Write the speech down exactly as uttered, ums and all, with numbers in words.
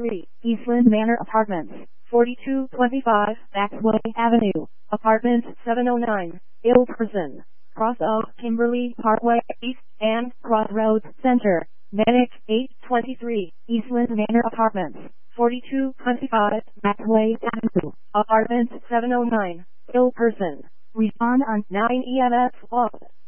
twenty-three, Eastland Manor Apartments, forty-two twenty-five, Maxway Avenue, Apartment seven oh nine, Ilperson, cross of Kimberly Parkway East and Crossroads Center, Medic eight twenty-three, Eastland Manor Apartments, forty-two twenty-five, Maxway Avenue, Apartment seven oh nine, Ilperson. Respond on nine E M S log.